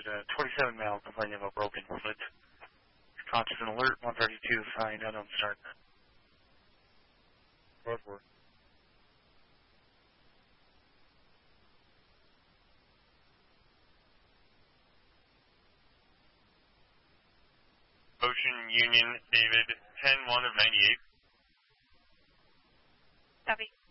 27 male complaining of a broken foot. Conscious and alert, 132, fine, unknown start. Road 4. Ocean Union, David, 10-1 of 98. Copy.